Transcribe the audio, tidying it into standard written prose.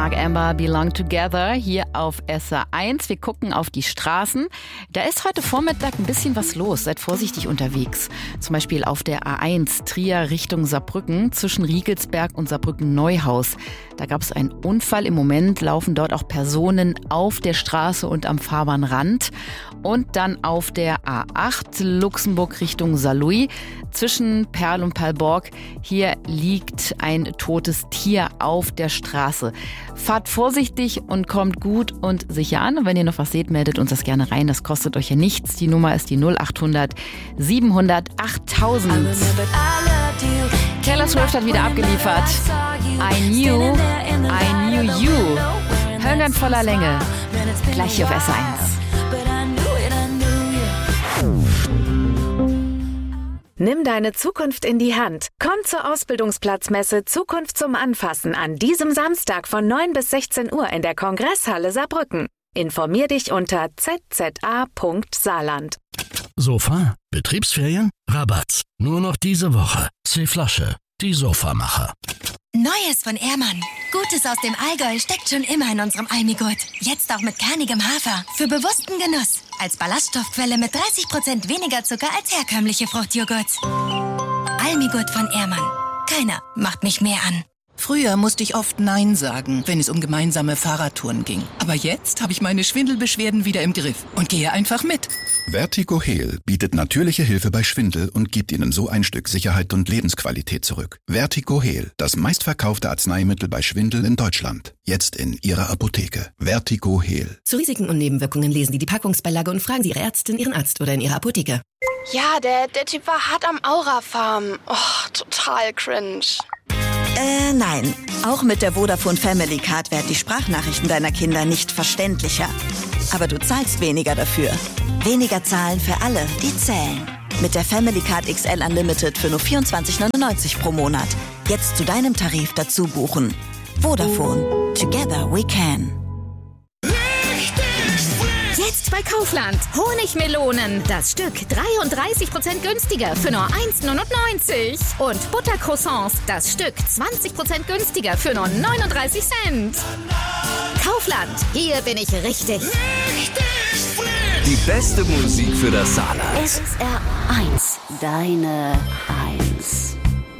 Mark Amber, Belong Together, hier auf SR1. Wir gucken auf die Straßen. Da ist heute Vormittag ein bisschen was los. Seid vorsichtig unterwegs. Zum Beispiel auf der A1 Trier Richtung Saarbrücken zwischen Riegelsberg und Saarbrücken-Neuhaus. Da gab es einen Unfall. Im Moment laufen dort auch Personen auf der Straße und am Fahrbahnrand. Und dann auf der A8 Luxemburg Richtung Saarlouis zwischen Perl und Perlborg. Hier liegt ein totes Tier auf der Straße. Fahrt vorsichtig und kommt gut und sicher an. Und wenn ihr noch was seht, meldet uns das gerne rein. Das kostet euch ja nichts. Die Nummer ist die 0800 700 8000. Taylor Swift hat wieder abgeliefert. I knew you. Hören wir in voller Länge. Gleich hier auf SR1. Nimm deine Zukunft in die Hand. Komm zur Ausbildungsplatzmesse Zukunft zum Anfassen an diesem Samstag von 9 bis 16 Uhr in der Kongresshalle Saarbrücken. Informier dich unter zza.saarland. Sofa? Betriebsferien? Rabatt. Nur noch diese Woche. C-Flasche. Die Sofamacher. Neues von Ehrmann. Gutes aus dem Allgäu steckt schon immer in unserem Almigurt. Jetzt auch mit kernigem Hafer. Für bewussten Genuss. Als Ballaststoffquelle mit 30% weniger Zucker als herkömmliche Fruchtjoghurts. Almigurt von Ehrmann. Keiner macht mich mehr an. Früher musste ich oft Nein sagen, wenn es um gemeinsame Fahrradtouren ging. Aber jetzt habe ich meine Schwindelbeschwerden wieder im Griff und gehe einfach mit. Vertigo Heal bietet natürliche Hilfe bei Schwindel und gibt Ihnen so ein Stück Sicherheit und Lebensqualität zurück. Vertigo Heal, das meistverkaufte Arzneimittel bei Schwindel in Deutschland. Jetzt in Ihrer Apotheke. Vertigo Heal. Zu Risiken und Nebenwirkungen lesen Sie die Packungsbeilage und fragen Sie Ihre Ärztin, Ihren Arzt oder in Ihrer Apotheke. Ja, der Typ war hart am Aura-Farm. Oh, total cringe. Nein. Auch mit der Vodafone Family Card werden die Sprachnachrichten deiner Kinder nicht verständlicher. Aber du zahlst weniger dafür. Weniger zahlen für alle, die zählen. Mit der Family Card XL Unlimited für nur 24,99 pro Monat. Jetzt zu deinem Tarif dazu buchen. Vodafone. Together we can. Jetzt bei Kaufland. Honigmelonen. Das Stück 33% günstiger für nur 1,99. Und Buttercroissants. Das Stück 20% günstiger für nur 39 Cent. Kaufland. Hier bin ich richtig. Die beste Musik für das Saarland. SR1. Deine 1.